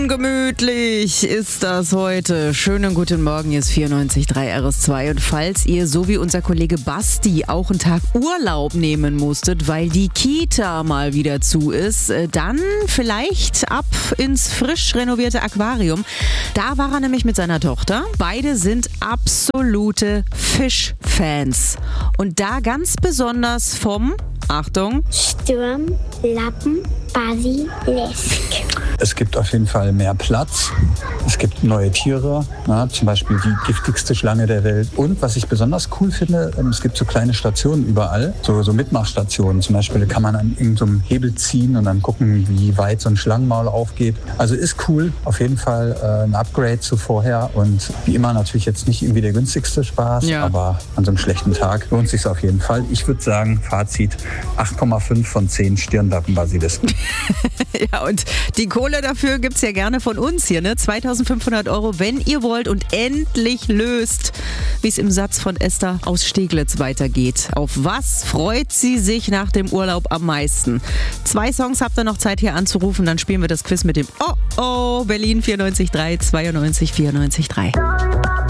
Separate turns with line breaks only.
Ungemütlich ist das heute. Schönen guten Morgen, hier ist 94.3 RS2. Und falls ihr, so wie unser Kollege Basti, auch einen Tag Urlaub nehmen musstet, weil die Kita mal wieder zu ist, dann vielleicht ab ins frisch renovierte Aquarium. Da war er nämlich mit seiner Tochter. Beide sind absolute Fischfans. Und da ganz besonders vom, Achtung,
Sturm, Lappen, Basilisk.
Es gibt auf jeden Fall mehr Platz. Es gibt neue Tiere, zum Beispiel die giftigste Schlange der Welt. Und was ich besonders cool finde, es gibt so kleine Stationen überall, so Mitmachstationen. Zum Beispiel kann man an irgendeinem Hebel ziehen und dann gucken, wie weit so ein Schlangenmaul aufgeht. Also ist cool, auf jeden Fall ein Upgrade zu vorher. Und wie immer natürlich jetzt nicht irgendwie der günstigste Spaß, aber an so einem schlechten Tag lohnt sich auf jeden Fall. Ich würde sagen, Fazit 8,5 von 10 Stirnlappenbasilisken.
Ja, und die Kohle dafür gibt's ja gerne von uns hier, ne? 2.500 €, wenn ihr wollt und endlich löst, wie es im Satz von Esther aus Steglitz weitergeht. Auf was freut sie sich nach dem Urlaub am meisten? 2 Songs habt ihr noch Zeit hier anzurufen, dann spielen wir das Quiz mit dem Berlin 94.3, 92 94.3.